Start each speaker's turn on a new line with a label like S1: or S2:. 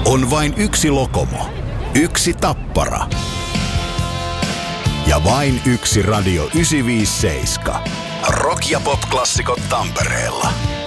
S1: On vain yksi Lokomo, yksi Tappara ja vain yksi Radio 957. Rock- ja pop-klassikot Tampereella.